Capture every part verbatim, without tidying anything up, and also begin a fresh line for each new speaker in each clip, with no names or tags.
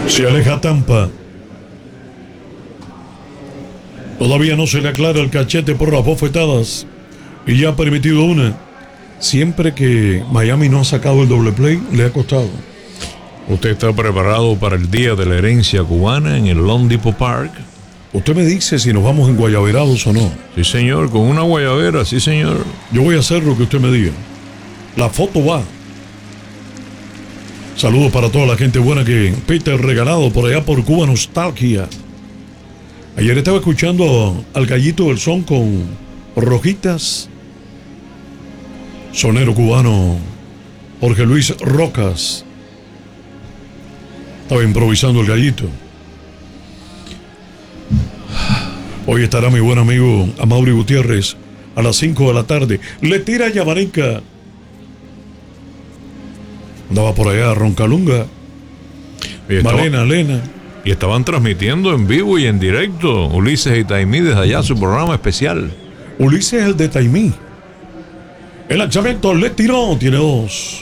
Se aleja Tampa. Todavía no se le aclara el cachete por las bofetadas y ya ha permitido una. Siempre que Miami no ha sacado el doble play, le ha costado.
¿Usted está preparado para el Día de la Herencia Cubana en el Lone Depot Park?
Usted me dice si nos vamos en guayaberados o no.
Sí, señor, con una guayabera, sí, señor.
Yo voy a hacer lo que usted me diga. La foto va. Saludos para toda la gente buena que Peter regalado por allá por Cuba Nostalgia. Ayer estaba escuchando al Gallito del Son con Rojitas. Sonero cubano Jorge Luis Rocas. Estaba improvisando el Gallito. Hoy estará mi buen amigo Amaury Gutiérrez a las cinco de la tarde. Le tira Yamanica. Andaba por allá Roncalunga. Malena, Elena.
Y estaban transmitiendo en vivo y en directo Ulises y Taimí desde allá su programa especial.
Ulises es el de Taimí. El lanzamiento le tiró, tiene dos.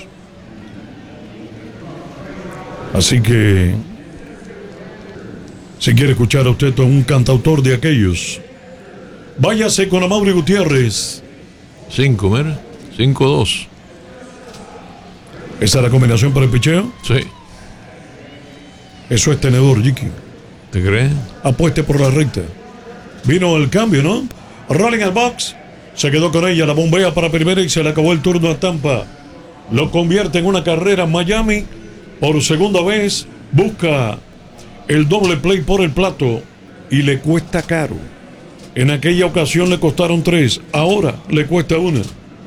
Así que si quiere escuchar a usted a un cantautor de aquellos, váyase con Amaury Gutiérrez.
Cinco, mira, cinco dos.
¿Esa es la combinación para el picheo?
Sí.
Eso es tenedor, Jiki.
¿Te crees?
Apueste por la recta. Vino el cambio, ¿no? Rolling al box. Se quedó con ella, la bombea para primera y se le acabó el turno a Tampa. Lo convierte en una carrera en Miami. Por segunda vez busca el doble play por el plato y le cuesta caro. En aquella ocasión le costaron tres, ahora le cuesta una.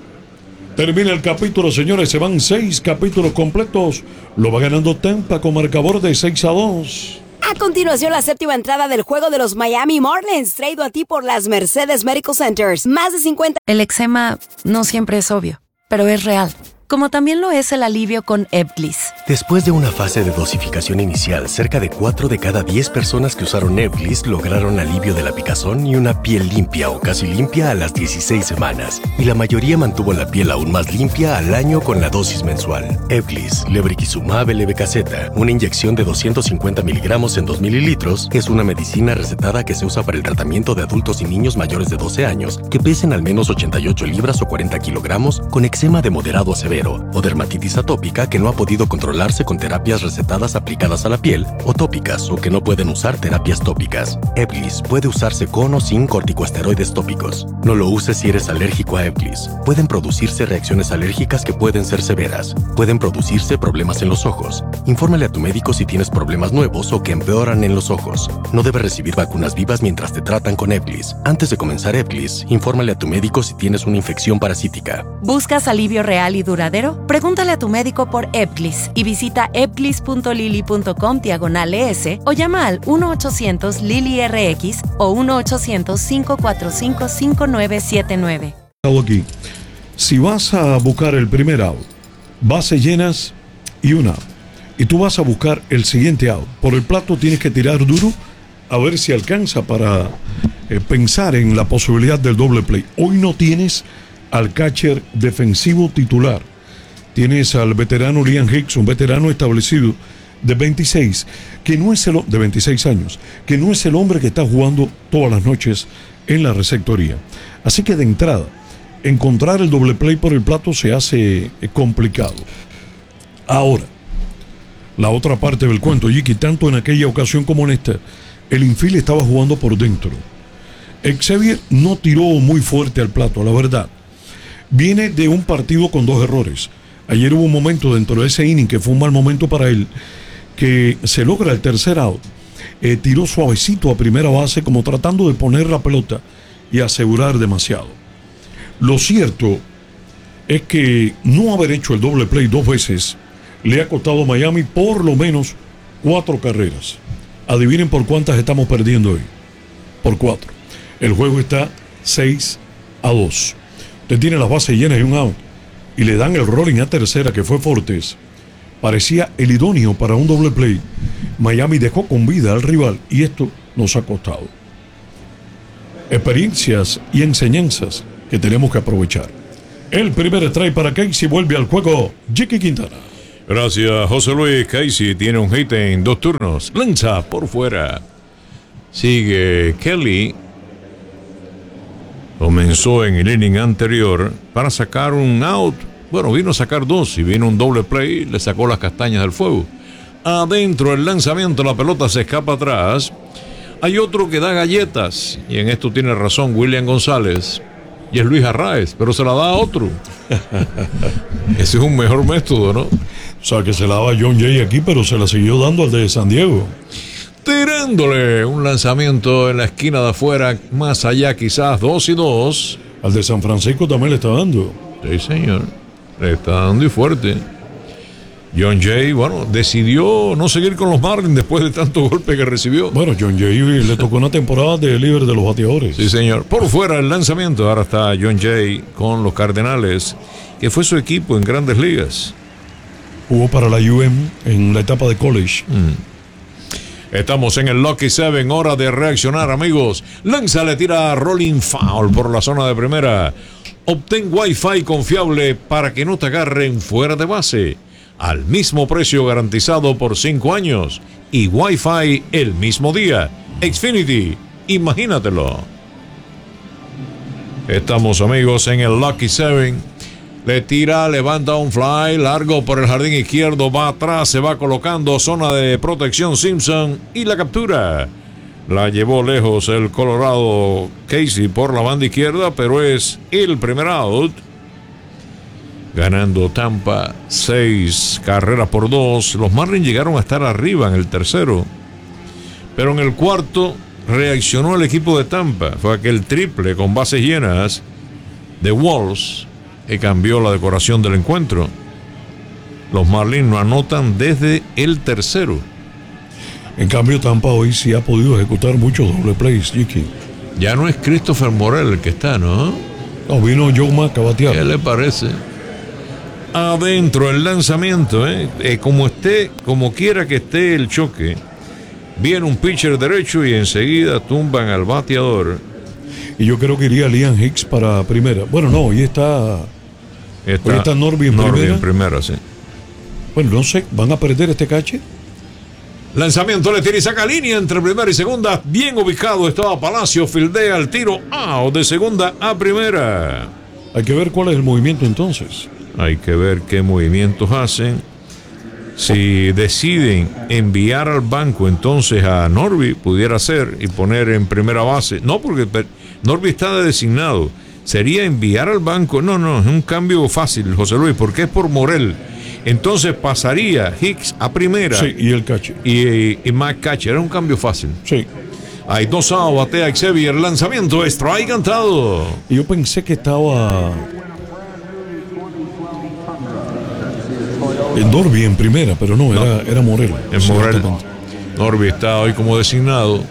Termina el capítulo, señores, se van seis capítulos completos. Lo va ganando Tampa con marcador de seis a dos.
A continuación, la séptima entrada del juego de los Miami Marlins, traído a ti por las Mercedes Medical Centers. Más de cincuenta...
El eczema no siempre es obvio, pero es real. Como también lo es el alivio con Ebglyss.
Después de una fase de dosificación inicial, cerca de cuatro de cada diez personas que usaron Ebglyss lograron alivio de la picazón y una piel limpia o casi limpia a las dieciséis semanas. Y la mayoría mantuvo la piel aún más limpia al año con la dosis mensual. Ebglyss, lebrikizumab levetaceta, una inyección de doscientos cincuenta miligramos en dos mililitros, es una medicina recetada que se usa para el tratamiento de adultos y niños mayores de doce años que pesen al menos ochenta y ocho libras o cuarenta kilogramos con eczema de moderado a severo o dermatitis atópica que no ha podido controlarse con terapias recetadas aplicadas a la piel o tópicas o que no pueden usar terapias tópicas. Ebglyss puede usarse con o sin corticosteroides tópicos. No lo uses si eres alérgico a Ebglyss. Pueden producirse reacciones alérgicas que pueden ser severas. Pueden producirse problemas en los ojos. Infórmale a tu médico si tienes problemas nuevos o que empeoran en los ojos. No debes recibir vacunas vivas mientras te tratan con Ebglyss. Antes de comenzar Ebglyss, infórmale a tu médico si tienes una infección parasítica.
¿Buscas alivio real y duradero? Pregúntale a tu médico por Ebglyss y visita ebglyss punto lili punto com diagonal es o llama al uno ochocientos lili R X o uno ochocientos cinco cuatro cinco cinco nueve siete nueve.
Aquí. Si vas a buscar el primer out, bases llenas y un out, y tú vas a buscar el siguiente out, por el plato tienes que tirar duro a ver si alcanza para eh, pensar en la posibilidad del doble play. Hoy no tienes al catcher defensivo titular. Tienes al veterano Liam Hicks, un veterano establecido de veintiséis, que no es el de veintiséis años, que no es el hombre que está jugando todas las noches en la receptoría. Así que de entrada, encontrar el doble play por el plato se hace complicado. Ahora, la otra parte del cuento, Jiki, tanto en aquella ocasión como en esta, el infield estaba jugando por dentro. Xavier no tiró muy fuerte al plato, la verdad. Viene de un partido con dos errores. Ayer hubo un momento dentro de ese inning que fue un mal momento para él, que se logra el tercer out. Eh, tiró suavecito a primera base como tratando de poner la pelota y asegurar demasiado. Lo cierto es que no haber hecho el doble play dos veces le ha costado a Miami por lo menos cuatro carreras. Adivinen por cuántas estamos perdiendo hoy. Por cuatro. El juego está seis a dos. Usted tiene las bases llenas y un out y le dan el rolling a tercera, que fue Fortes. Parecía el idóneo para un doble play. Miami dejó con vida al rival y esto nos ha costado. Experiencias y enseñanzas que tenemos que aprovechar. El primer strike para Casey, vuelve al juego Jiki Quintana.
Gracias, José Luis. Casey tiene un hit en dos turnos. Lanza por fuera. Sigue Kelly. Comenzó en el inning anterior para sacar un out. Bueno, vino a sacar dos y vino un doble play. Le sacó las castañas del fuego. Adentro el lanzamiento, la pelota se escapa atrás. Hay otro que da galletas. Y en esto tiene razón William González. Y es Luis Arraez, pero se la da a otro. Ese es un mejor método, ¿no?
O sea, que se la daba John Jay aquí, pero se la siguió dando al de San Diego.
Tirándole un lanzamiento en la esquina de afuera, más allá quizás dos y dos.
Al de San Francisco también le está dando.
Sí, señor. Le está dando y fuerte. John Jay, bueno, decidió no seguir con los Marlins después de tanto golpe que recibió.
Bueno, John Jay le tocó una temporada de líder de los bateadores.
Sí, señor. Por fuera el lanzamiento. Ahora está John Jay con los Cardenales, que fue su equipo en Grandes Ligas.
Jugó para la U M en la etapa de college.
Mm. Estamos en el Lucky Seven, hora de reaccionar, amigos. Lanza, le tira a Rolling Foul por la zona de primera. Obtén Wi-Fi confiable para que no te agarren fuera de base. Al mismo precio garantizado por cinco años. Y Wi-Fi el mismo día. Xfinity, imagínatelo. Estamos, amigos, en el Lucky Seven. Le tira, levanta un fly largo por el jardín izquierdo, va atrás, se va colocando, zona de protección Simpson y la captura. La llevó lejos el Colorado Casey por la banda izquierda, pero es el primer out. Ganando Tampa seis carreras por dos. Los Marlins llegaron a estar arriba en el tercero, pero en el cuarto reaccionó el equipo de Tampa. Fue aquel triple con bases llenas de Walls que cambió la decoración del encuentro. Los Marlins no anotan desde el tercero.
En cambio, Tampa hoy sí ha podido ejecutar muchos doble plays, Jiki.
Ya no es Christopher Morel el que está, ¿no?
No, vino Joe Mack a batear.
¿Qué le parece? Adentro el lanzamiento, ¿eh? Eh, como esté, como quiera que esté el choque, viene un pitcher derecho y enseguida tumban al bateador.
Y yo creo que iría Liam Hicks para primera. Bueno, no, hoy está...
Está,
hoy está Norby en
Norby
primera.
en primera, sí.
Bueno, no sé, ¿van a perder este cache?
Lanzamiento, le tira y saca línea entre primera y segunda. Bien ubicado estaba Palacio, fildea el tiro out de segunda a primera.
Hay que ver cuál es el movimiento entonces.
Hay que ver qué movimientos hacen. Si deciden enviar al banco entonces a Norby, pudiera ser, y poner en primera base. No, porque Norby está de designado. Sería enviar al banco. No, no, es un cambio fácil, José Luis, porque es por Morel. Entonces pasaría Hicks a primera.
Sí, y el catcher.
Y, y, y Matt catcher. Era un cambio fácil.
Sí.
Hay dos outs, batea Xavier, lanzamiento, strike cantado.
Y yo pensé que estaba el Norby en primera, pero no, no. Era, era Morel.
Es Morel. Norby está hoy como designado.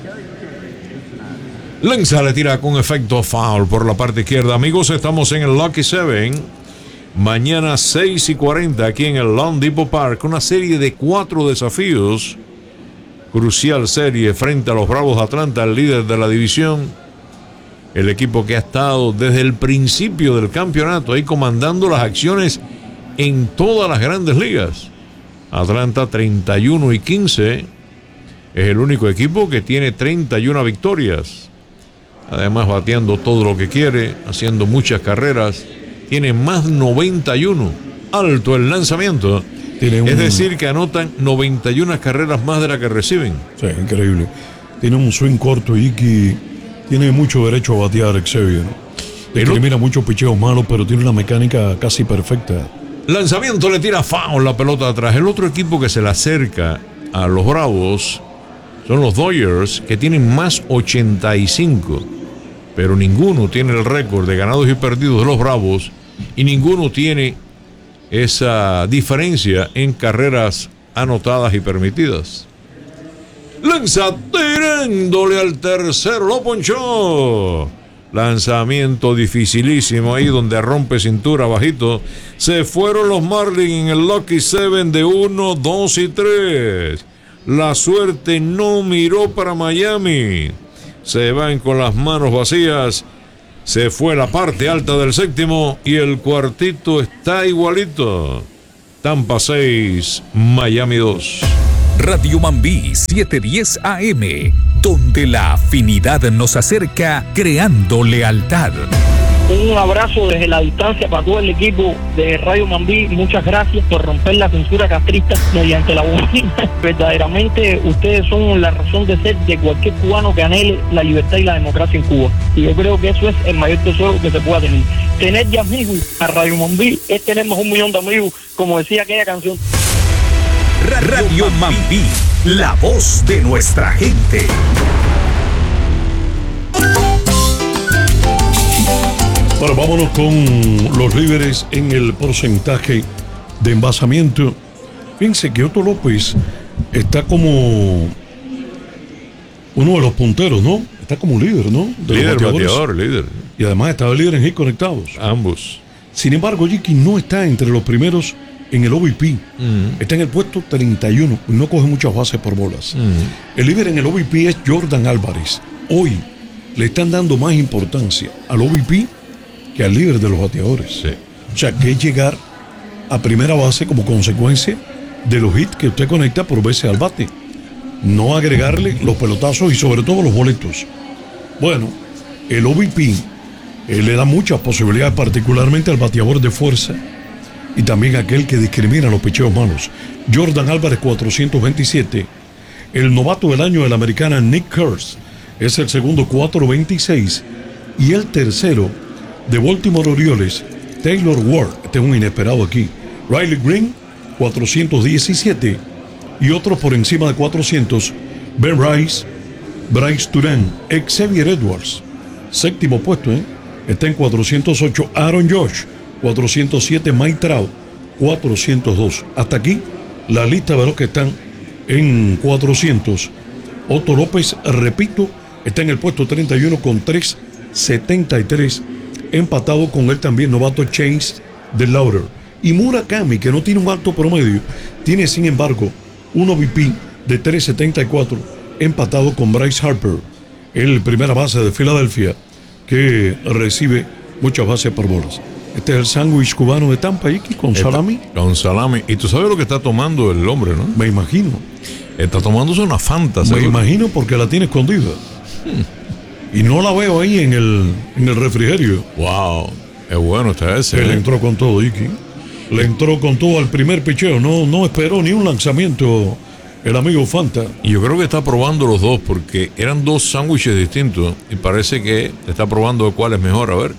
Lanza, le tira con efecto foul por la parte izquierda. Amigos, estamos en el Lucky Seven. Mañana seis y cuarenta aquí en el Lone Depot Park. Una serie de cuatro desafíos. Crucial serie frente a los Bravos de Atlanta, el líder de la división. El equipo que ha estado desde el principio del campeonato ahí comandando las acciones en todas las grandes ligas. Atlanta treinta y uno y quince. Es el único equipo que tiene treinta y una victorias. Además bateando todo lo que quiere, haciendo muchas carreras. Tiene más noventa y uno. Alto el lanzamiento.
Tiene un...
Es decir, que anotan noventa y una carreras más de las que reciben.
Sí, increíble. Tiene un swing corto y que tiene mucho derecho a batear Xavier. Elimina muchos picheos malos, pero tiene una mecánica casi perfecta.
Lanzamiento, le tira foul la pelota atrás. El otro equipo que se le acerca a los Bravos son los Dodgers, que tienen más ochenta y cinco. Pero ninguno tiene el récord de ganados y perdidos de los Bravos. Y ninguno tiene esa diferencia en carreras anotadas y permitidas. Lanza, tirándole al tercero, lo ponchó. Lanzamiento dificilísimo ahí donde rompe cintura bajito. Se fueron los Marlins en el Lucky Seven de uno, dos y tres. La suerte no miró para Miami. Se van con las manos vacías. Se fue la parte alta del séptimo y el cuartito está igualito. Tampa seis, Miami dos.
Radio Mambí setecientos diez A M, donde la afinidad nos acerca creando lealtad.
Un abrazo desde la distancia para todo el equipo de Radio Mambí. Muchas gracias por romper la censura castrista mediante la bocina. Verdaderamente ustedes son la razón de ser de cualquier cubano que anhele la libertad y la democracia en Cuba. Y yo creo que eso es el mayor tesoro que se pueda tener. Tener de amigos a Radio Mambí es tener un millón de amigos, como decía aquella canción.
Radio Mambí, la voz de nuestra gente.
Bueno, vámonos con los líderes en el porcentaje de envasamiento. Fíjense que Otto López está como uno de los punteros, ¿no? Está como líder, ¿no? De
líder,
los
bateador, líder.
Y además está líder en hit conectados.
Ambos.
Sin embargo, Jiki no está entre los primeros en el O V P. Mm. Está en el puesto treinta y uno y no coge muchas bases por bolas. Mm. El líder en el O V P es Jordan Álvarez. Hoy le están dando más importancia al O V P que al líder de los bateadores.
Sí.
O sea, que es llegar a primera base como consecuencia de los hits que usted conecta por veces al bate. No agregarle los pelotazos y sobre todo los boletos. Bueno, el O V P eh, le da muchas posibilidades, particularmente al bateador de fuerza y también a aquel que discrimina los picheos malos. Jordan Álvarez, cuatrocientos veintisiete. El novato del año de la americana, Nick Kurz, es el segundo, cuatrocientos veintiséis. Y el tercero, de Baltimore Orioles, Taylor Ward. Este es un inesperado aquí. Riley Green, cuatrocientos diecisiete. Y otros por encima de cuatrocientos, Ben Rice, Bryce Turán, Xavier Edwards, séptimo puesto, ¿eh? Está en cuatrocientos ocho. Aaron Josh, cuatrocientos siete. Mike Trout, cuatrocientos dos. Hasta aquí la lista de los que están en cuatrocientos. Otto López, repito, está en el puesto treinta y uno con tres setenta y tres. Empatado con él también novato Chase de Lauder. Y Murakami, que no tiene un alto promedio, tiene sin embargo un O V P de tres setenta y cuatro, empatado con Bryce Harper, el primera base de Filadelfia, que recibe muchas bases por bolas. Este es el sándwich cubano de Tampa, Iki, con
Está,
salami.
Con salami. Y tú sabes lo que está tomando el hombre, ¿no?
Me imagino.
Está tomándose una Fanta.
Me
seguro.
imagino porque la tiene escondida. Hmm. Y no la veo ahí en el, en el refrigerio.
Wow, es bueno está ese.
Que
¿eh?
le entró con todo, Iki. Le entró con todo al primer picheo. No, no esperó ni un lanzamiento el amigo Fanta.
Y yo creo que está probando los dos porque eran dos sándwiches distintos y parece que está probando cuál es mejor. A ver.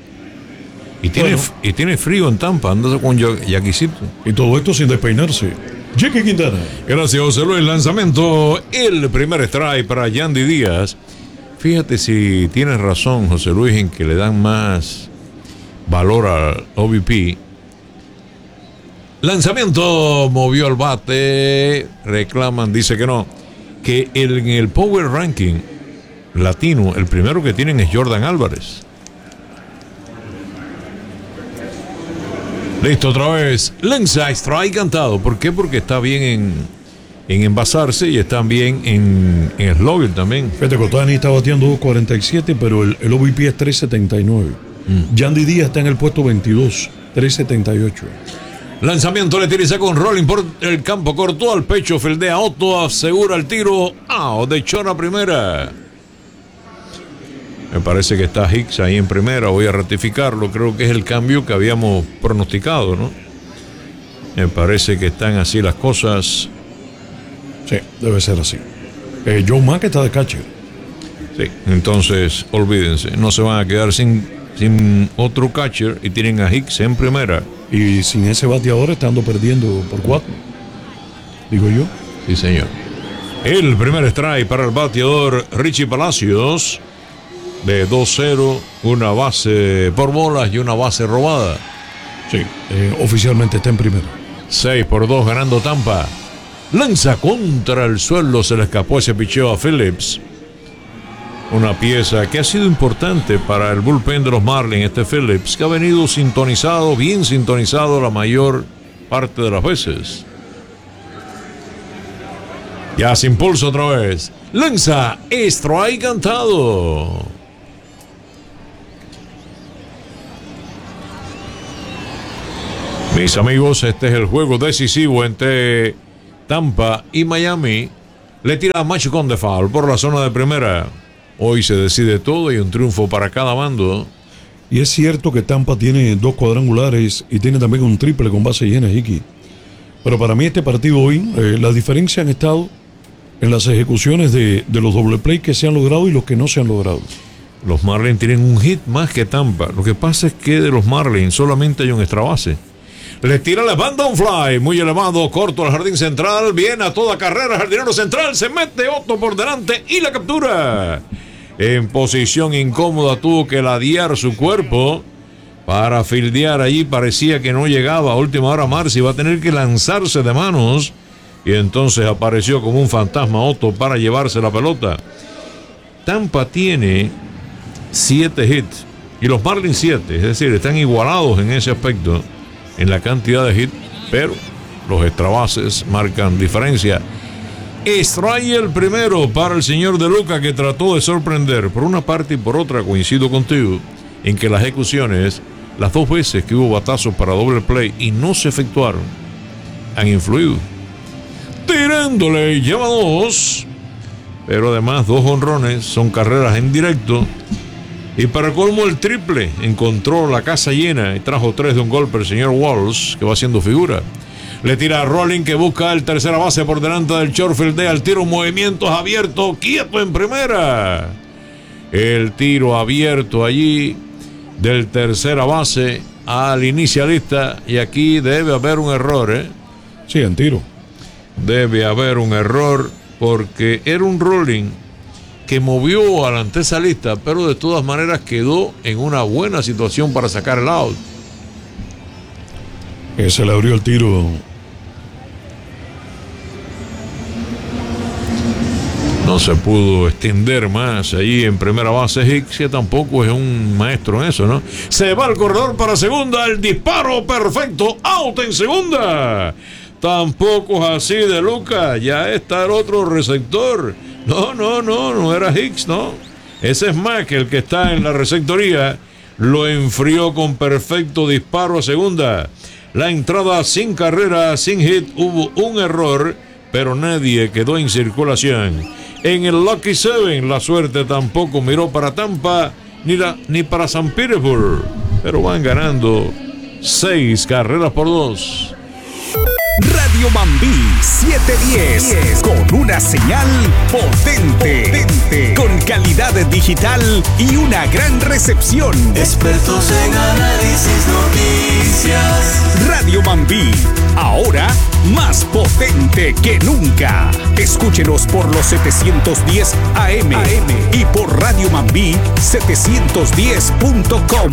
Y tiene, bueno. y tiene frío en Tampa. Anda con yaquisito.
Y todo esto sin despeinarse. Jackie Quintana.
Gracias, José Luis. Lanzamiento. El primer strike para Yandy Díaz. Fíjate si tienes razón, José Luis, en que le dan más valor al O V P. Lanzamiento, movió el bate, reclaman, dice que no. Que el, en el Power Ranking latino, el primero que tienen es Jordan Álvarez. Listo, otra vez. Lanza, strike cantado. ¿Por qué? Porque está bien en... en envasarse y están bien en, en slugger también.
Fíjate, Cotani está bateando dos cuarenta y siete, pero el, el O V P es tres setenta y nueve. Mm. Yandy Díaz está en el puesto veintidós, tres setenta y ocho.
Lanzamiento, le tira con rolling por el campo, cortó al pecho, fildea Otto, asegura el tiro. Out de Chona primera. Me parece que está Hicks ahí en primera, voy a ratificarlo, creo que es el cambio que habíamos pronosticado, ¿no? Me parece que están así las cosas.
Sí, debe ser así. Eh, Joe Mack está de catcher.
Sí, entonces olvídense, no se van a quedar sin, sin otro catcher y tienen a Hicks en primera.
Y sin ese bateador estando perdiendo por cuatro. Digo yo.
Sí, señor. El primer strike para el bateador Richie Palacios. De dos cero, una base por bolas y una base robada.
Sí, eh, oficialmente está en primera.
seis por dos ganando Tampa. Lanza contra el suelo, se le escapó ese picheo a Phillips. Una pieza que ha sido importante para el bullpen de los Marlins, este Phillips, que ha venido sintonizado, bien sintonizado la mayor parte de las veces. Ya sin pulso otra vez. Lanza, strike cantado. Mis amigos, este es el juego decisivo entre Tampa y Miami. Le tira a Machicón de foul por la zona de primera. Hoy se decide todo y un triunfo para cada bando.
Y es cierto que Tampa tiene dos cuadrangulares y tiene también un triple con base llena, Iki. Pero para mí este partido hoy, eh, la diferencia han estado en las ejecuciones de, de los doble play que se han logrado y los que no se han logrado.
Los Marlins tienen un hit más que Tampa. Lo que pasa es que de los Marlins solamente hay un extra base. Le tira la banda un fly, muy elevado, corto al jardín central, viene a toda carrera, jardinero central, se mete Otto por delante y la captura. En posición incómoda tuvo que ladear su cuerpo para fildear allí, parecía que no llegaba. A última hora Marcy va a tener que lanzarse de manos y entonces apareció como un fantasma Otto para llevarse la pelota. Tampa tiene siete hits y los Marlins siete, es decir, están igualados en ese aspecto, en la cantidad de hits, pero los extra bases marcan diferencia. Extrae el primero para el señor De Luca, que trató de sorprender. Por una parte y por otra coincido contigo en que las ejecuciones, las dos veces que hubo batazos para doble play y no se efectuaron, han influido. Tirándole, lleva dos, pero además dos jonrones, son carreras en directo. Y para colmo el triple, encontró la casa llena y trajo tres de un golpe el señor Walsh, que va haciendo figura. Le tira a Rolling, que busca el tercera base por delante del shortfield de al tiro, movimientos abiertos, quieto en primera. El tiro abierto allí del tercera base al inicialista, y aquí debe haber un error, ¿eh?
Sí, en tiro.
Debe haber un error porque era un Rolling que movió al antesalista, pero de todas maneras quedó en una buena situación para sacar el out.
Eh, se le abrió el tiro.
No se pudo extender más ahí en primera base Hicks, que tampoco es un maestro en eso, ¿no? Se va al corredor para segunda, el disparo perfecto, out en segunda. Tampoco es así De Luca, ya está el otro receptor. No, no, no, no era Hicks, no. Ese es Mack, el que está en la receptoría. Lo enfrió con perfecto disparo a segunda. La entrada sin carrera, sin hit, hubo un error, pero nadie quedó en circulación. En el Lucky Seven, la suerte tampoco miró para Tampa, ni, la, ni para San Petersburg, pero van ganando seis carreras por dos.
Radio Mambí setecientos diez, con una señal potente, potente, con calidad digital y una gran recepción.
Expertos en análisis, noticias.
Radio Mambí, ahora más potente que nunca. Escúchenos por los setecientos diez A M, A M y por Radio Mambí setecientos diez punto com.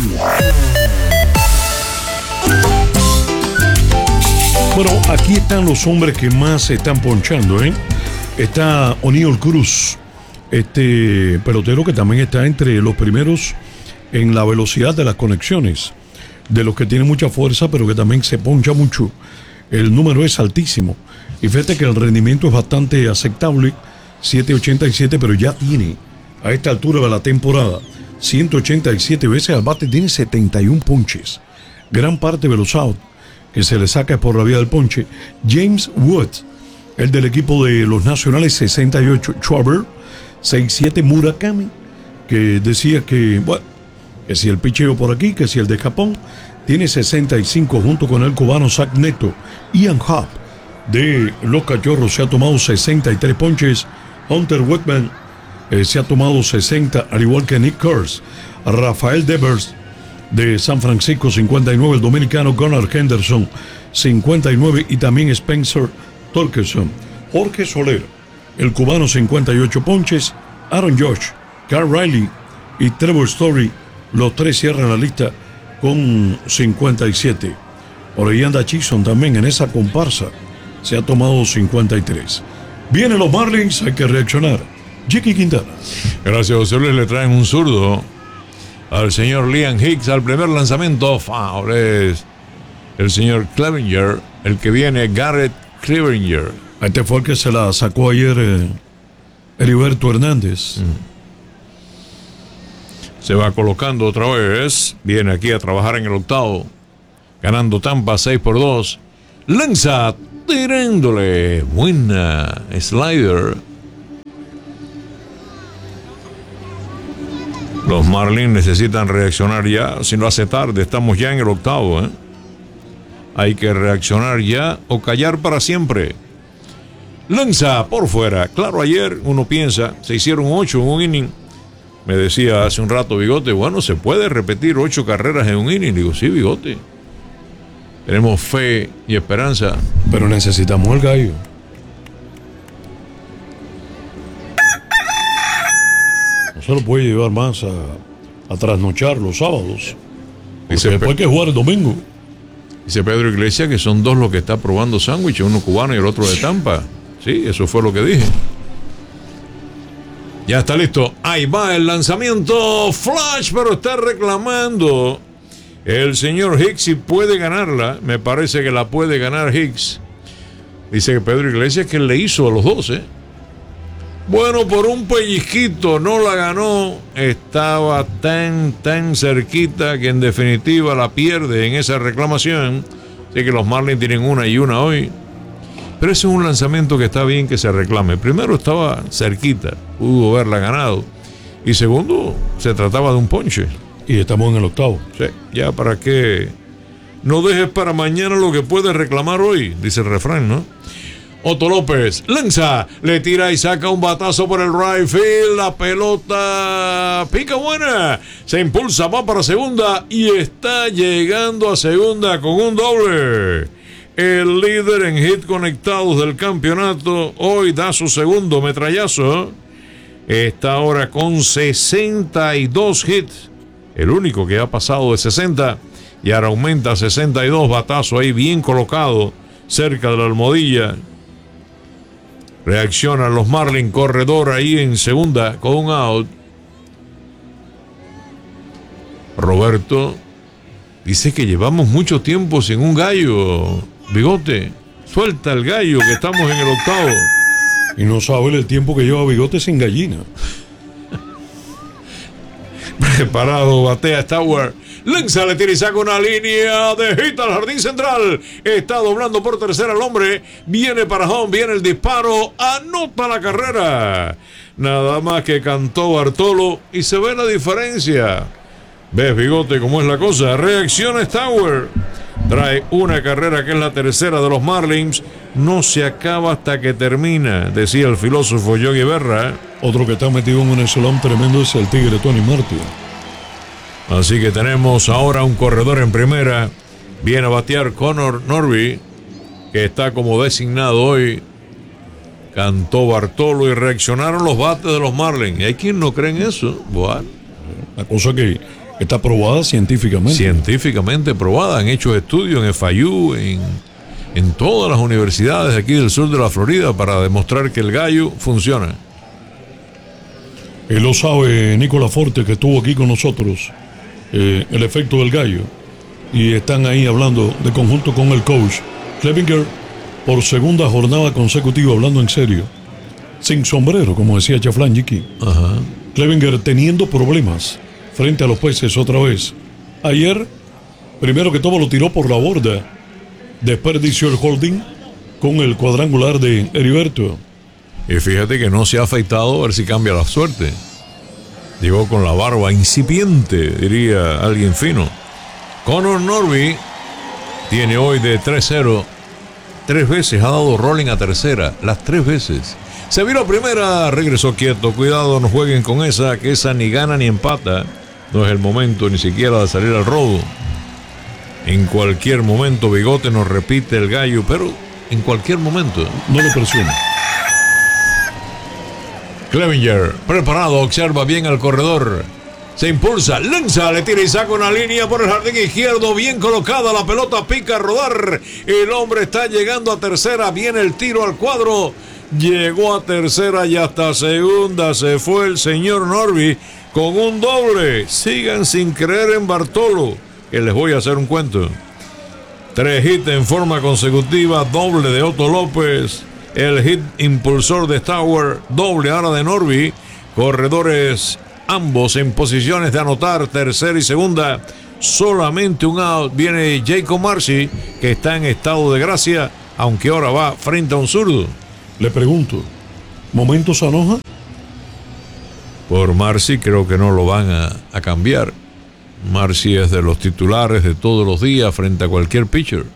Bueno, aquí están los hombres que más se están ponchando, ¿eh? Está Oneil Cruz, este pelotero que también está entre los primeros en la velocidad de las conexiones, de los que tiene mucha fuerza, pero que también se poncha mucho. El número es altísimo. Y fíjate que el rendimiento es bastante aceptable, siete ochenta y siete, pero ya tiene, a esta altura de la temporada, ciento ochenta y siete veces al bate, tiene setenta y uno ponches. Gran parte de los outs que se le saca por la vía del ponche. James Wood, el del equipo de los Nacionales, sesenta y ocho. Schwarber, sesenta y siete. Murakami, que decía que, bueno, que si el picheo por aquí, que si el de Japón, tiene sesenta y cinco, junto con el cubano Zach Neto. Ian Happ, de los Cachorros, se ha tomado sesenta y tres ponches. Hunter Whitman eh, se ha tomado sesenta, al igual que Nick Kurz. Rafael Devers, de San Francisco, cincuenta y nueve, el dominicano Gunnar Henderson, cincuenta y nueve, y también Spencer Torkelson. Jorge Soler, el cubano, cincuenta y ocho ponches. Aaron Judge, Carl Riley y Trevor Story, los tres cierran la lista con cincuenta y siete. Por ahí anda Chisholm también en esa comparsa, se ha tomado cincuenta y tres. Vienen los Marlins, hay que reaccionar. Jackie Quintana.
Gracias, José Luis. Le traen un zurdo al señor Liam Hicks al primer lanzamiento. Foul. Es el señor Clevinger, el que viene, Garrett Clevinger.
Este fue el que se la sacó ayer eh, Heriberto Hernández.
Mm. Se va colocando otra vez. Viene aquí a trabajar en el octavo. ganando Tampa seis por dos. Lanza tirándole, buena slider. Los Marlins necesitan reaccionar ya, si no hace tarde, estamos ya en el octavo, ¿eh? Hay que reaccionar ya o callar para siempre. Lanza por fuera. Claro, ayer uno piensa, se hicieron ocho en un inning. Me decía hace un rato Bigote, bueno, ¿se puede repetir ocho carreras en un inning? Digo, sí, Bigote. Tenemos fe y esperanza.
Pero necesitamos el gallo. No se lo puede llevar más a, a trasnochar los sábados. Porque
Dice
después hay que jugar el domingo.
Dice Pedro Iglesias que son dos los que está probando sándwich, uno cubano y el otro de Tampa. Sí, eso fue lo que dije. Ya está listo. Ahí va el lanzamiento. Flash, pero está reclamando el señor Hicks si puede ganarla. Me parece que la puede ganar Hicks. Dice que Pedro Iglesias que le hizo a los dos, ¿eh? Bueno, por un pellizquito no la ganó. Estaba tan, tan cerquita que en definitiva la pierde en esa reclamación. Así que los Marlins tienen una y una hoy. Pero ese es un lanzamiento que está bien que se reclame. Primero estaba cerquita, pudo haberla ganado. Y segundo, se trataba de un ponche.
Y estamos en el octavo.
Sí, ya para qué. No dejes para mañana lo que puedes reclamar hoy, dice el refrán, ¿no? Otto López lanza, le tira y saca un batazo por el right field. La pelota pica buena. Se impulsa, va para segunda y está llegando a segunda con un doble. El líder en hit conectados del campeonato hoy da su segundo metrallazo. Está ahora con sesenta y dos hits. El único que ha pasado de sesenta y ahora aumenta a sesenta y dos. Batazo ahí bien colocado cerca de la almohadilla. Reaccionan los Marlins, corredor ahí en segunda con un out. Roberto dice que llevamos mucho tiempo sin un gallo. Bigote, suelta el gallo que estamos en el octavo.
Y no sabe el tiempo que lleva Bigote sin gallina.
Preparado, batea Stauer. Lanza, le tira y saca una línea de hit al jardín central. Está doblando por tercera el hombre. Viene para home, viene el disparo. Anota la carrera. Nada más que cantó Bartolo y se ve la diferencia. ¿Ves, Bigote, cómo es la cosa? Reacciona Stauer. Trae una carrera que es la tercera de los Marlins. No se acaba hasta que termina, decía el filósofo Yogi Berra.
Otro que está metido en un slalom tremendo es el tigre Tony Martin.
Así que tenemos ahora un corredor en primera. Viene a batear Connor Norby, que está como designado hoy. Cantó Bartolo y reaccionaron los bates de los Marlins. ¿Y hay quien no cree en eso? Bueno,
la cosa que está probada científicamente.
Científicamente probada. Han hecho estudios en F I U, en, en todas las universidades aquí del sur de la Florida para demostrar que el gallo funciona.
Él lo sabe Nicolás Forte, que estuvo aquí con nosotros. Eh, el efecto del gallo. Y están ahí hablando de conjunto con el coach Clevinger por segunda jornada consecutiva, hablando en serio. Sin sombrero, como decía Chaflán Jiki.
Ajá.
Clevinger teniendo problemas frente a los Peces otra vez. Ayer, primero que todo lo tiró por la borda. Desperdició el holding con el cuadrangular de Heriberto.
Y fíjate que no se ha afeitado, a ver si cambia la suerte. Llegó con la barba incipiente, diría alguien fino. Connor Norby tiene hoy de tres cero. Tres veces ha dado rolling a tercera, las tres veces. Se viró a primera, regresó quieto. Cuidado, no jueguen con esa, que esa ni gana ni empata. No es el momento ni siquiera de salir al rodo. En cualquier momento Bigote nos repite el gallo, pero en cualquier momento.
No lo presiona.
Clevinger, preparado, observa bien al corredor. Se impulsa, lanza, le tira y saca una línea por el jardín izquierdo. Bien colocada, la pelota pica a rodar. El hombre está llegando a tercera. Viene el tiro al cuadro. Llegó a tercera y hasta segunda se fue el señor Norby con un doble. Sigan sin creer en Bartolo, que les voy a hacer un cuento. Tres hits en forma consecutiva, doble de Otto López. El hit impulsor de Stauer, doble ahora de Norby. Corredores ambos en posiciones de anotar, tercera y segunda. solamente un out. Viene Jacob Marcy, que está en estado de gracia, aunque ahora va frente a un zurdo.
Le pregunto, ¿momento Sanoja?
Por Marcy creo que no lo van a, a cambiar. Marcy es de los titulares de todos los días frente a cualquier pitcher.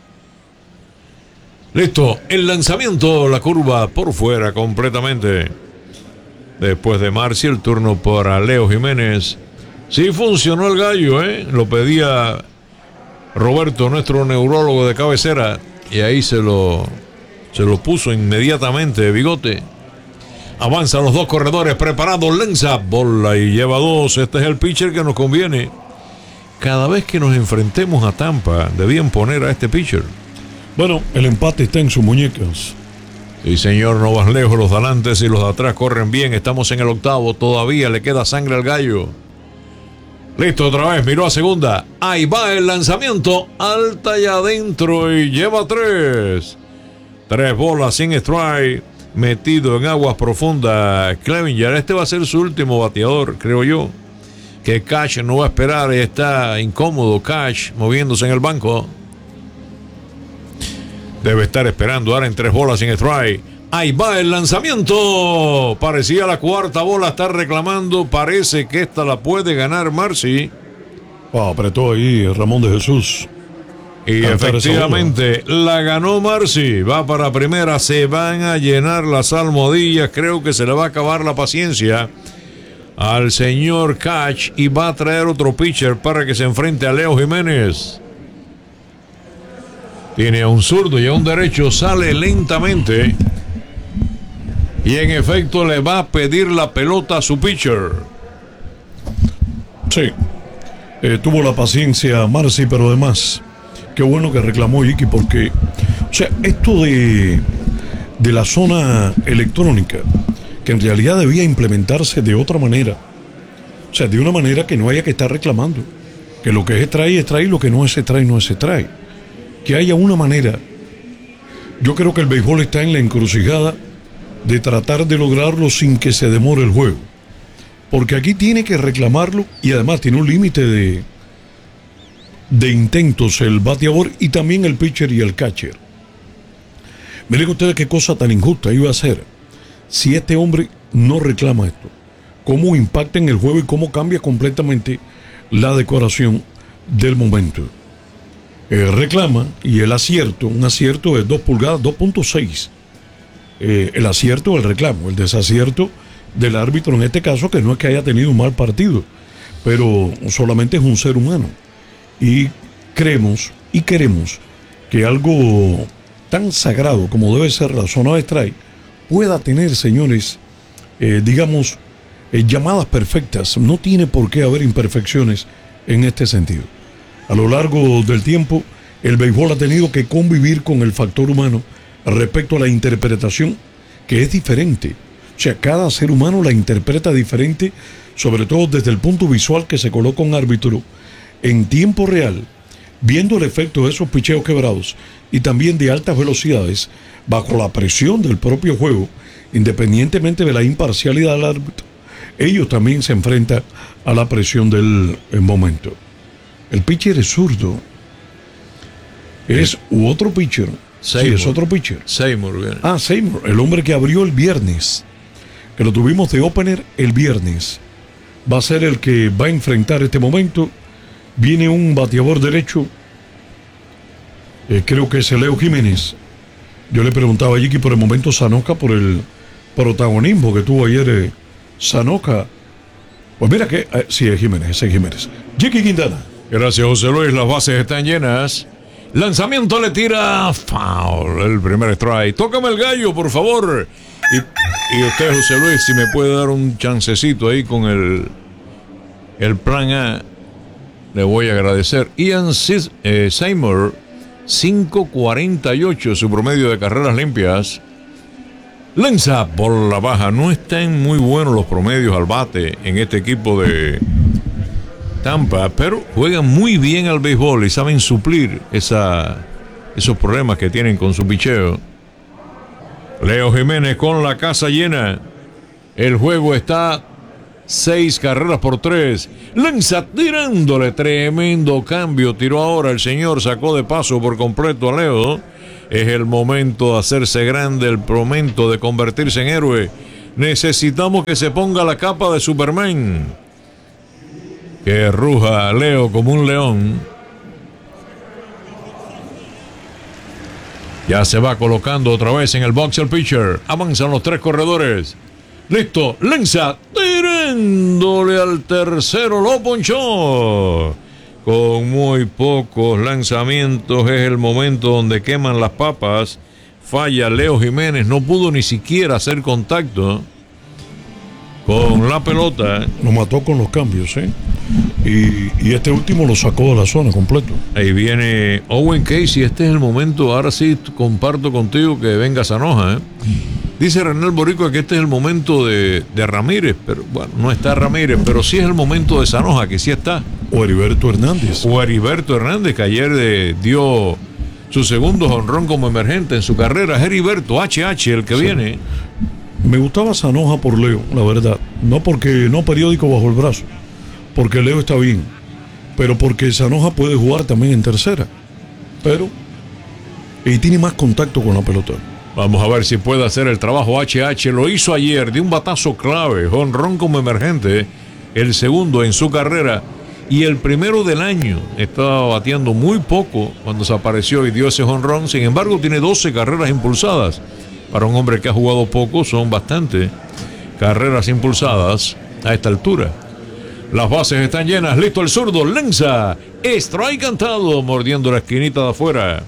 Listo, el lanzamiento, la curva por fuera completamente. Después de Marcy, el turno para Leo Jiménez. Sí funcionó el gallo, ¿eh? Lo pedía Roberto, nuestro neurólogo de cabecera, y ahí se lo, se lo puso inmediatamente, Bigote. Avanzan los dos corredores preparados, lanza, bola y lleva dos. Este es el pitcher que nos conviene. Cada vez que nos enfrentemos a Tampa, debían poner a este pitcher.
Bueno, el empate está en sus muñecas.
Sí, señor, no vas lejos. Los de adelante y los de atrás corren bien. Estamos en el octavo. Todavía le queda sangre al gallo. Listo, otra vez. Miró a segunda. Ahí va el lanzamiento. Alta y adentro. Y lleva tres. Tres bolas sin strike. Metido en aguas profundas. Clevinger. Este va a ser su último bateador, creo yo. Que Cash no va a esperar. Está incómodo Cash moviéndose en el banco. Debe estar esperando ahora en tres bolas sin strike. Ahí va el lanzamiento. Parecía la cuarta bola. Está reclamando. Parece que esta la puede ganar Marcy.
Oh, apretó ahí Ramón de Jesús.
Y Cantar efectivamente la ganó Marcy. Va para primera. Se van a llenar las almohadillas. Creo que se le va a acabar la paciencia al señor Cash. Y va a traer otro pitcher para que se enfrente a Leo Jiménez. Tiene a un zurdo y a un derecho, sale lentamente. Y en efecto le va a pedir la pelota a su pitcher.
Sí, eh, tuvo la paciencia Marcy, pero además, qué bueno que reclamó Iki, porque, o sea, esto de, de la zona electrónica, que en realidad debía implementarse de otra manera. O sea, de una manera que no haya que estar reclamando. Que lo que es extrae, extrae, lo que no es extrae, no es extrae. Que haya una manera. Yo creo que el béisbol está en la encrucijada de tratar de lograrlo sin que se demore el juego, porque aquí tiene que reclamarlo y además tiene un límite de de intentos el bateador y también el pitcher y el catcher. Miren ustedes qué cosa tan injusta iba a ser si este hombre no reclama esto, cómo impacta en el juego y cómo cambia completamente la decoración del momento. Eh, reclama y el acierto, un acierto de dos pulgadas, dos punto seis. Eh, el acierto del reclamo, el desacierto del árbitro en este caso, que no es que haya tenido un mal partido, pero solamente es un ser humano. Y creemos y queremos que algo tan sagrado como debe ser la zona de strike pueda tener, señores, eh, digamos, eh, llamadas perfectas. No tiene por qué haber imperfecciones en este sentido. A lo largo del tiempo, el béisbol ha tenido que convivir con el factor humano respecto a la interpretación, que es diferente. O sea, cada ser humano la interpreta diferente, sobre todo desde el punto visual que se coloca un árbitro en tiempo real, viendo el efecto de esos picheos quebrados y también de altas velocidades, bajo la presión del propio juego, independientemente de la imparcialidad del árbitro. Ellos también se enfrentan a la presión del momento. El pitcher es zurdo. Es u otro pitcher.
Seymour.
Sí, es otro pitcher.
Seymour, bien.
Ah, Seymour, el hombre que abrió el viernes. Que lo tuvimos de opener el viernes. Va a ser el que va a enfrentar este momento. Viene un bateador derecho. Eh, creo que es el Leo Jiménez. Yo le preguntaba a Jiki por el momento Sanoka, por el protagonismo que tuvo ayer eh, Sanoka. Pues mira que... Eh, sí, es Jiménez, es Jiménez. Jiki Quintana.
Gracias, José Luis. Las bases están llenas. Lanzamiento le tira foul. El primer strike. Tócame el gallo, por favor. Y, y usted, José Luis, si me puede dar un chancecito ahí con el, el plan A, le voy a agradecer. Ian Sis, eh, Seymour, cinco cuarenta y ocho su promedio de carreras limpias. Lanza por la baja. No están muy buenos los promedios al bate en este equipo de Tampa, pero juegan muy bien al béisbol y saben suplir esa, esos problemas que tienen con su picheo. Leo Jiménez con la casa llena. El juego está Seis carreras por tres. Lanza tirándole. Tremendo cambio. Tiró ahora el señor. Sacó de paso por completo a Leo. Es el momento de hacerse grande. El momento de convertirse en héroe. Necesitamos que se ponga la capa de Superman. Que ruja Leo como un león. Ya se va colocando otra vez en el box el pitcher. Avanzan los tres corredores. Listo, lanza, tirándole al tercero, lo ponchó. Con muy pocos lanzamientos es el momento donde queman las papas. Falla Leo Jiménez, no pudo ni siquiera hacer contacto con la pelota.
Lo mató con los cambios, ¿eh? Y, y este último lo sacó de la zona completo.
Ahí viene Owen Casey. Este es el momento, ahora sí comparto contigo que venga Sanoja, ¿eh? Dice Renal Boricua que este es el momento de, de Ramírez, pero bueno, no está Ramírez, pero sí es el momento de Sanoja, que sí está.
O Heriberto Hernández.
O Heriberto Hernández, que ayer de, dio su segundo jonrón como emergente en su carrera. Heriberto, H H, el que sí viene.
Me gustaba Sanoja por Leo, la verdad. No porque no periódico bajo el brazo, porque Leo está bien, pero porque Sanoja puede jugar también en tercera. Pero y tiene más contacto con la pelota.
Vamos a ver si puede hacer el trabajo H H. Lo hizo ayer de un batazo clave, jonrón como emergente, el segundo en su carrera y el primero del año. Estaba bateando muy poco cuando se apareció y dio ese jonrón. Sin embargo, tiene doce carreras impulsadas. Para un hombre que ha jugado poco, son bastante carreras impulsadas a esta altura. Las bases están llenas. Listo el zurdo. Lanza. Strike cantado. Mordiendo la esquinita de afuera.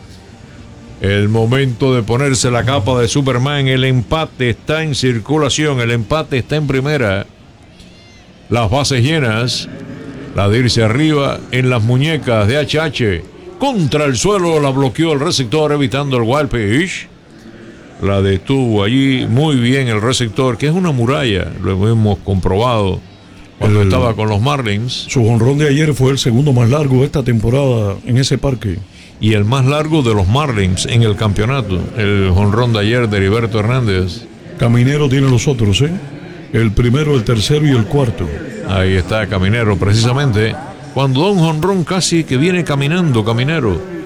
El momento de ponerse la capa de Superman. El empate está en circulación. El empate está en primera. Las bases llenas. La de irse arriba en las muñecas de H H. Contra el suelo la bloqueó el receptor evitando el wild pitch. La detuvo allí muy bien el receptor, que es una muralla. Lo hemos comprobado cuando el, estaba con los Marlins.
Su jonrón de ayer fue el segundo más largo de esta temporada en ese parque.
Y el más largo de los Marlins en el campeonato. El jonrón de ayer de Heriberto Hernández.
Caminero tiene los otros, ¿eh? El primero, el tercero y el cuarto.
Ahí está Caminero, precisamente. Cuando da un jonrón casi que viene caminando Caminero.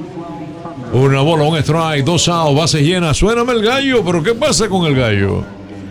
Una bola, un strike, dos outs, bases llenas. Suéname el gallo, pero ¿qué pasa con el gallo?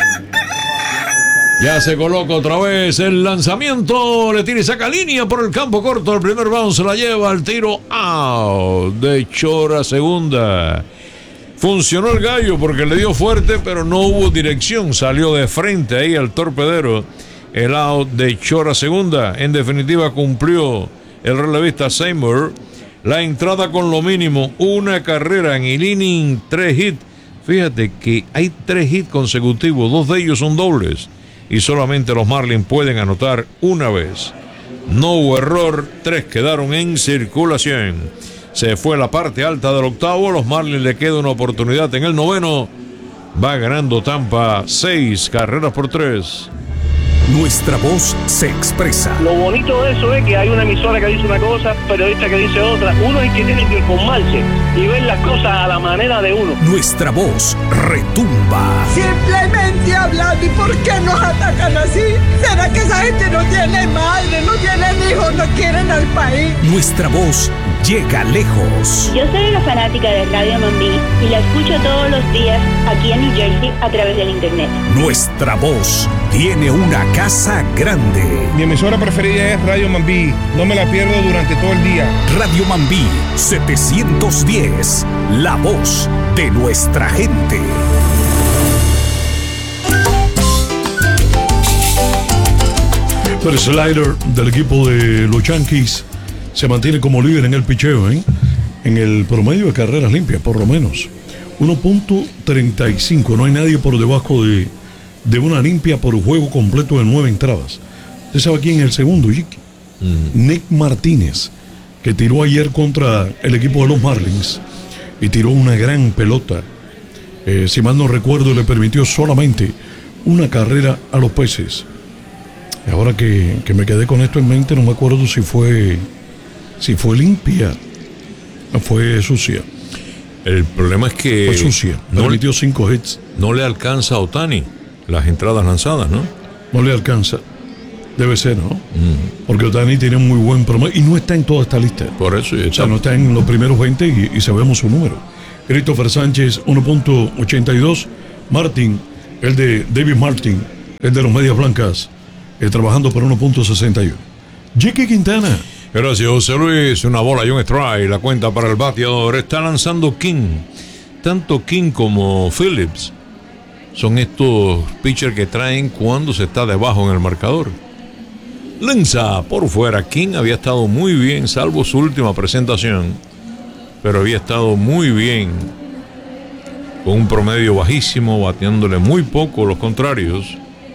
Ya se coloca otra vez el lanzamiento. Le tira y saca línea por el campo corto. El primer bounce se la lleva al tiro out de Chora segunda. Funcionó el gallo porque le dio fuerte, pero no hubo dirección. Salió de frente ahí al torpedero. El out de Chora segunda. En definitiva cumplió el relevista Seymour. La entrada con lo mínimo, una carrera en el inning, tres hits. Fíjate que hay tres hits consecutivos, dos de ellos son dobles. Y solamente los Marlins pueden anotar una vez. No hubo error, tres quedaron en circulación. Se fue la parte alta del octavo, los Marlins le queda una oportunidad en el noveno. Va ganando Tampa, seis carreras por tres.
Nuestra voz se expresa.
Lo bonito de eso es que hay una emisora que dice una cosa, periodista que dice otra. Uno es el que tiene que informarse y ver las cosas a la manera de uno.
Nuestra voz retumba.
Simplemente hablar. ¿Y por qué nos atacan así? ¿Será que esa gente no tiene madre, no tienen hijos, no quieren al país?
Nuestra voz llega lejos.
Yo soy una fanática de Radio Mambí y la escucho todos los días aquí en New Jersey a través del internet.
Nuestra voz tiene una casa grande.
Mi emisora preferida es Radio Mambí. No me la pierdo durante todo el día.
Radio Mambí setecientos diez. La voz de nuestra gente.
El slider del equipo de los Yankees se mantiene como líder en el picheo, ¿eh? En el promedio de carreras limpias, por lo menos. uno punto treinta y cinco. No hay nadie por debajo de, de una limpia por juego completo de nueve entradas. ¿Usted sabe quién es el segundo, Jiki? Mm. Nick Martínez, que tiró ayer contra el equipo de los Marlins y tiró una gran pelota. Eh, si mal no recuerdo, le permitió solamente una carrera a los Peces. Ahora que, que me quedé con esto en mente, no me acuerdo si fue si fue limpia o fue sucia.
El problema es que
fue sucia,
no
permitió cinco hits.
No le alcanza a Ohtani las entradas lanzadas, ¿no?
no le alcanza. Debe ser, ¿no?
Mm.
Porque Ohtani tiene un muy buen promedio y no está en toda esta lista.
Por eso.
O sea, no está en los primeros veinte y, y sabemos su número. Christopher Sánchez, uno punto ochenta y dos. Martin, el de David Martin, el de los Medias Blancas, eh, trabajando por uno punto sesenta y uno. Jackie Quintana.
Gracias, José Luis. Una bola y un strike. La cuenta para el bateador. Está lanzando King. Tanto King como Phillips son estos pitchers que traen cuando se está debajo en el marcador. Lanza por fuera. King había estado muy bien, salvo su última presentación, pero había estado muy bien, con un promedio bajísimo, bateándole muy poco los contrarios.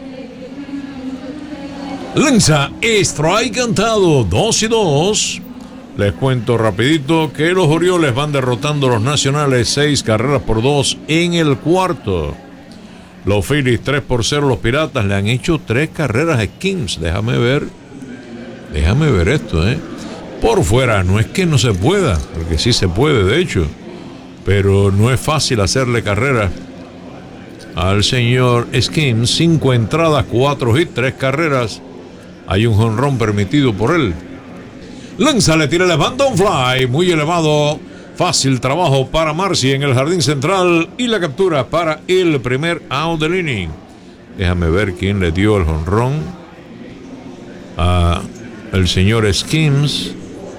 Lanza, strike cantado, dos y dos. Les cuento rapidito que los Orioles van derrotando a los Nacionales seis carreras por dos en el cuarto. Los Phillies tres por cero, los Piratas le han hecho tres carreras a Kings. Déjame ver, déjame ver esto, ¿eh? Por fuera, no es que no se pueda, porque sí se puede, de hecho, pero no es fácil hacerle carrera al señor Skims. Cinco entradas, cuatro hits, tres carreras. Hay un jonrón permitido por él. Lanza, le tira, levanta un fly muy elevado. Fácil trabajo para Marcy en el jardín central y la captura para el primer out del inning. Déjame ver quién le dio el jonrón a el señor Skims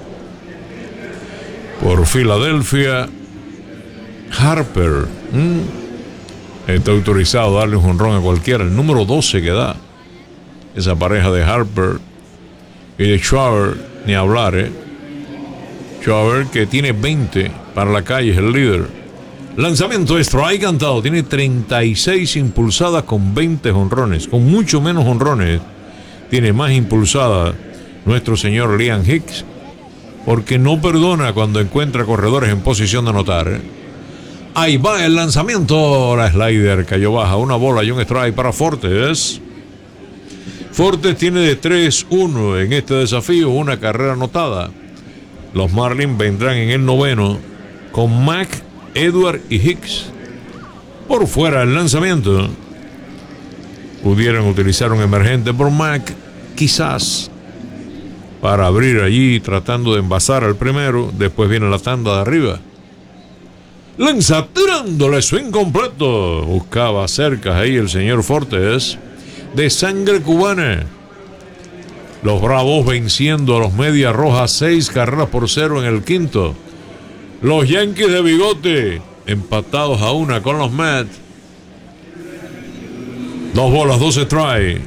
por Filadelfia. Harper. ¿Mm? Está autorizado a darle un jonrón a cualquiera. El número doce que da esa pareja de Harper y de Schwarber, ni hablar, ¿eh? Schwarber, que tiene veinte para la calle, es el líder. Lanzamiento strike cantado. Tiene treinta y seis impulsadas con veinte jonrones. Con mucho menos jonrones tiene más impulsada nuestro señor Liam Hicks, porque no perdona cuando encuentra corredores en posición de anotar, ¿eh? Ahí va el lanzamiento. La slider cayó baja. Una bola y un strike para Fortes. Fortes tiene de tres uno en este desafío, una carrera anotada. Los Marlins vendrán en el noveno con Mac, Edward y Hicks. Por fuera el lanzamiento. Pudieran utilizar un emergente por Mac, quizás, para abrir allí tratando de envasar al primero. Después viene la tanda de arriba. Lanza tirándole swing completo. Buscaba cerca ahí el señor Fortes, de sangre cubana. Los Bravos venciendo a los Medias Rojas seis carreras por cero en el quinto. Los Yankees de Bigote empatados a una con los Mets. Dos bolas, dos strike.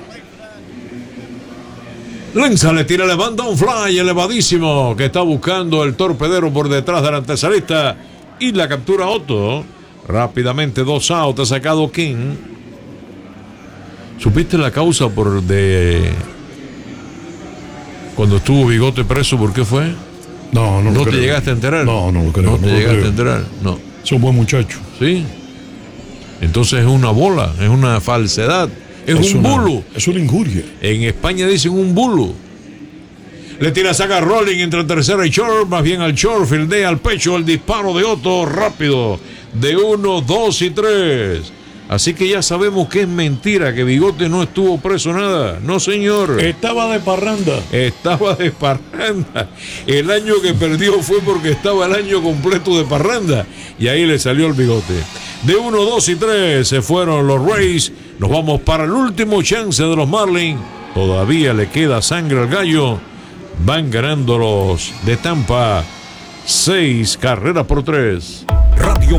Lanza, le tira, levanta un fly elevadísimo que está buscando el torpedero por detrás del antesalista y la captura Otto. Rápidamente dos outs, ha sacado King. ¿Supiste la causa por de cuando estuvo Bigote preso? ¿Por qué fue?
No, no,
¿No
lo
te
creo.
llegaste a enterar?
No, no lo creo.
No te
no lo
llegaste
creo.
a enterar, no.
Es un buen muchacho.
Sí. Entonces es una bola, es una falsedad, es,
Es
un
una-
bulo.
Es una injuria.
En España dicen un bulo. Le tira, saca Rolling entre tercera y short, más bien al short, fildea al pecho, el disparo de Otto rápido, de uno, dos y tres. Así que ya sabemos que es mentira, que Bigote no estuvo preso nada. No, señor.
Estaba de parranda.
Estaba de parranda. El año que perdió fue porque estaba el año completo de parranda. Y ahí le salió el Bigote. De uno, dos y tres se fueron los Rays. Nos vamos para el último chance de los Marlins. Todavía le queda sangre al gallo. Van ganando los de Tampa seis carreras por tres.
Radio